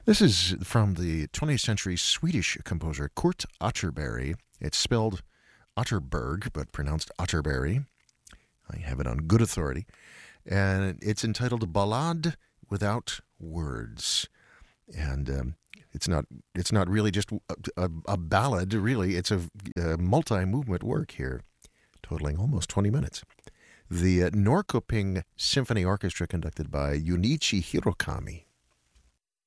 This is from the 20th century Swedish composer Kurt Atterberg. It's spelled Atterberg, but pronounced Atterberry. I have it on good authority. And it's entitled Ballade Without Words. And it's not really just a ballad, really. It's a multi-movement work here, totaling almost 20 minutes. The Norrköping Symphony Orchestra, conducted by Junichi Hirokami.